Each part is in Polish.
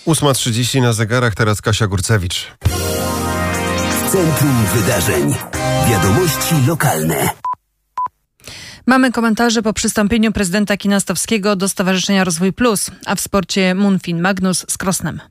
8:30 na zegarach, teraz Kasia Górcewicz. W centrum wydarzeń. Wiadomości lokalne. Mamy komentarze po przystąpieniu prezydenta Kinastowskiego do Stowarzyszenia Rozwój Plus, a w sporcie Munfin Magnus z Krosnem.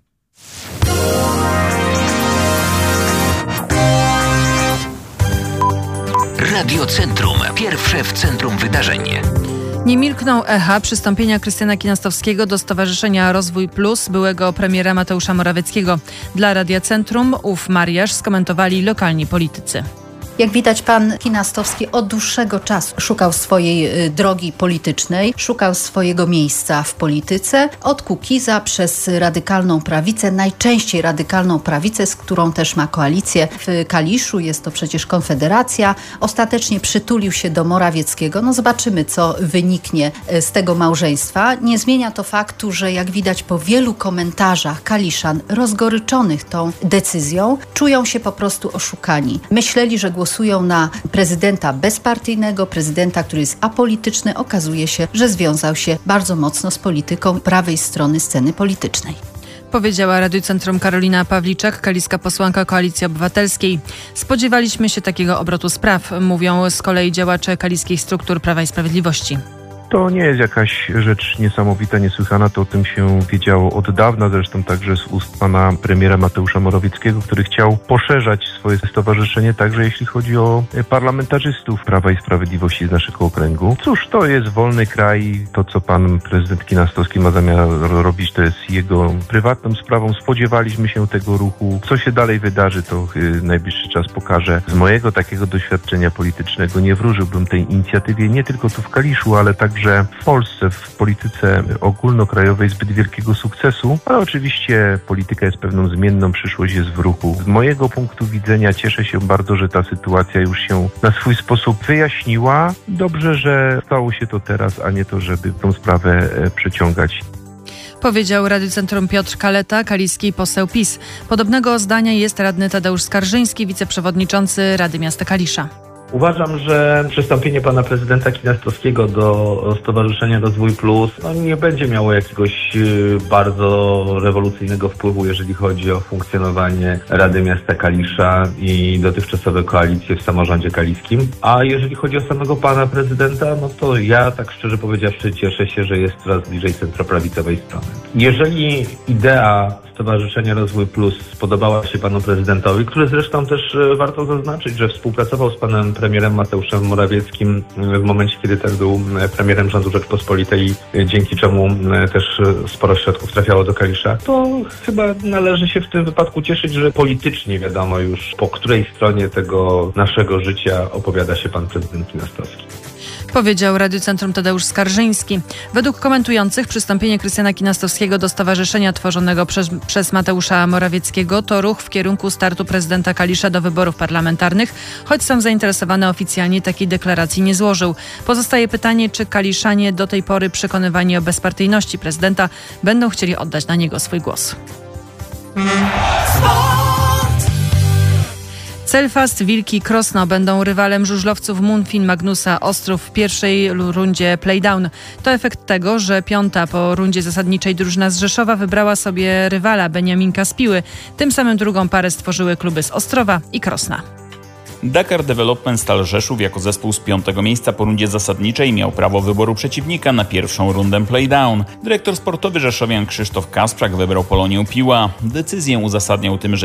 Radio Centrum. Pierwsze w centrum wydarzeń. Nie milkną echa przystąpienia Krystiana Kinastowskiego do Stowarzyszenia Rozwój Plus byłego premiera Mateusza Morawieckiego. Dla Radia Centrum ów mariaż skomentowali lokalni politycy. Jak widać, pan Kinastowski od dłuższego czasu szukał swojej drogi politycznej, szukał swojego miejsca w polityce. Od Kukiza przez Radykalną Prawicę, najczęściej Radykalną Prawicę, z którą też ma koalicję w Kaliszu, jest to przecież Konfederacja. Ostatecznie przytulił się do Morawieckiego. No zobaczymy, co wyniknie z tego małżeństwa. Nie zmienia to faktu, że jak widać po wielu komentarzach Kaliszan rozgoryczonych tą decyzją, czują się po prostu oszukani. Myśleli, że głosują na prezydenta bezpartyjnego, prezydenta, który jest apolityczny. Okazuje się, że związał się bardzo mocno z polityką prawej strony sceny politycznej. Powiedziała Radiu Centrum Karolina Pawliczak, kaliska posłanka Koalicji Obywatelskiej. Spodziewaliśmy się takiego obrotu spraw, mówią z kolei działacze kaliskich struktur Prawa i Sprawiedliwości. To nie jest jakaś rzecz niesamowita, niesłychana, to o tym się wiedziało od dawna, zresztą także z ust pana premiera Mateusza Morawieckiego, który chciał poszerzać swoje stowarzyszenie także jeśli chodzi o parlamentarzystów Prawa i Sprawiedliwości z naszego okręgu. Cóż, to jest wolny kraj, to co pan prezydent Kinastowski ma zamiar robić, to jest jego prywatną sprawą. Spodziewaliśmy się tego ruchu. Co się dalej wydarzy, to najbliższy czas pokaże. Z mojego takiego doświadczenia politycznego nie wróżyłbym tej inicjatywie nie tylko tu w Kaliszu, ale także w Polsce, w polityce ogólnokrajowej zbyt wielkiego sukcesu, ale oczywiście polityka jest pewną zmienną, przyszłość jest w ruchu. Z mojego punktu widzenia cieszę się bardzo, że ta sytuacja już się na swój sposób wyjaśniła. Dobrze, że stało się to teraz, a nie to, żeby tą sprawę przeciągać. Powiedział Radiu Centrum Piotr Kaleta, kaliski poseł PiS. Podobnego zdania jest radny Tadeusz Skarżyński, wiceprzewodniczący Rady Miasta Kalisza. Uważam, że przystąpienie pana prezydenta Kinastowskiego do Stowarzyszenia Rozwój Plus nie będzie miało jakiegoś bardzo rewolucyjnego wpływu, jeżeli chodzi o funkcjonowanie Rady Miasta Kalisza i dotychczasowe koalicje w samorządzie kaliskim. A jeżeli chodzi o samego pana prezydenta, no to ja tak szczerze powiedziawszy cieszę się, że jest coraz bliżej centroprawicowej strony. Jeżeli idea Stowarzyszenia Rozwój Plus spodobała się panu prezydentowi, który zresztą też warto zaznaczyć, że współpracował z panem premierem Mateuszem Morawieckim w momencie, kiedy ten był premierem rządu Rzeczpospolitej, dzięki czemu też sporo środków trafiało do Kalisza, to chyba należy się w tym wypadku cieszyć, że politycznie wiadomo już, po której stronie tego naszego życia opowiada się pan prezydent Kinastowski. Powiedział Radiu Centrum Tadeusz Skarżyński. Według komentujących przystąpienie Krystiana Kinastowskiego do stowarzyszenia tworzonego przez Mateusza Morawieckiego to ruch w kierunku startu prezydenta Kalisza do wyborów parlamentarnych, choć sam zainteresowany oficjalnie takiej deklaracji nie złożył. Pozostaje pytanie, czy kaliszanie do tej pory przekonywani o bezpartyjności prezydenta będą chcieli oddać na niego swój głos. Celfast, Wilki, Krosno będą rywalem żużlowców Munfin Magnusa Ostrów w pierwszej rundzie playdown. To efekt tego, że piąta po rundzie zasadniczej drużyna z Rzeszowa wybrała sobie rywala Beniaminka z Piły. Tym samym drugą parę stworzyły kluby z Ostrowa i Krosna. Dakar Development Stal Rzeszów jako zespół z 5. miejsca po rundzie zasadniczej miał prawo wyboru przeciwnika na pierwszą rundę playdown. Dyrektor sportowy rzeszowian Krzysztof Kasprzak wybrał Polonię Piła. Decyzję uzasadniał tym, że